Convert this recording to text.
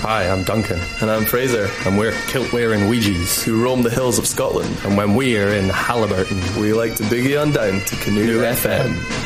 Hi, I'm Duncan. And I'm Fraser. And we're kilt-wearing Ouija's, who roam the hills of Scotland. And when we're in Halliburton, we like to boogie on down to Canoe FM.